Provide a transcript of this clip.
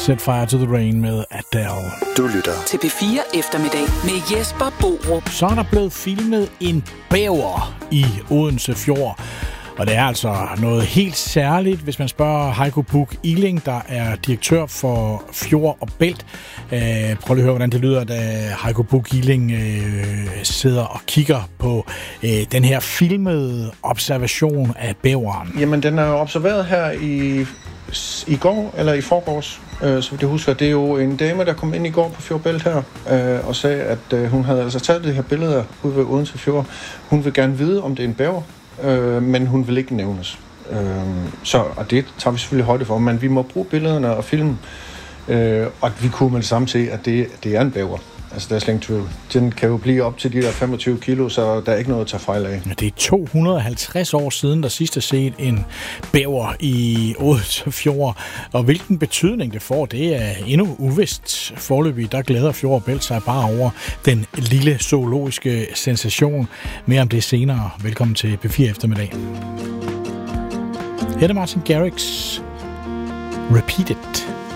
Set Fire to the Rain med Adele. Du lytter til P4 Eftermiddag med Jesper Borup. Så er der blevet filmet en bæver i Odense Fjord. Og det er altså noget helt særligt, hvis man spørger Heiko Buch Iling, der er direktør for Fjord og Bælt. Prøv lige at høre, hvordan det lyder, da Heiko Buch Iling sidder og kigger på den her filmede observation af bæveren. Jamen, den er jo observeret her i går, eller i forgårs, som det husker. Det er jo en dame, der kom ind i går på Fjord Bælt her, og sagde, at hun havde altså taget de her billeder ude ved Odense Fjord. Hun vil gerne vide, om det er en bæver, men hun vil ikke nævnes. Og det tager vi selvfølgelig højde for, men vi må bruge billederne og filmen, og vi kunne med det samme se, at det er en bæver. Altså, der er slet ikke tvivl. Den kan jo blive op til de der 25 kilo, så der er ikke noget at tage fejl af. Det er 250 år siden, der sidst er set en bæver i Odense Fjord. Og hvilken betydning det får, det er endnu uvist. Foreløbig, der glæder Fjord og Bælt sig bare over den lille zoologiske sensation. Mere om det senere. Velkommen til P4 Eftermiddag. Her er Martin Garrix. Repeat It.